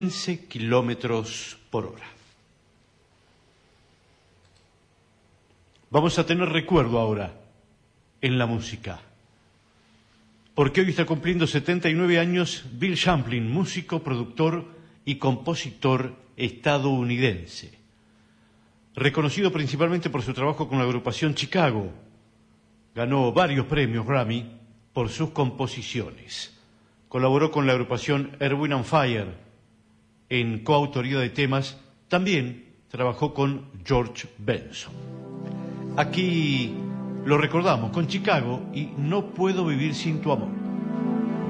15 kilómetros por hora. Vamos a tener recuerdo ahora en la música, porque hoy está cumpliendo 79 años Bill Champlin, músico, productor y compositor estadounidense, reconocido principalmente por su trabajo con la agrupación Chicago. Ganó varios premios Grammy por sus composiciones. Colaboró con la agrupación Earth, Wind and Fire en coautoría de temas. También trabajó con George Benson. Aquí lo recordamos con Chicago y No puedo vivir sin tu amor.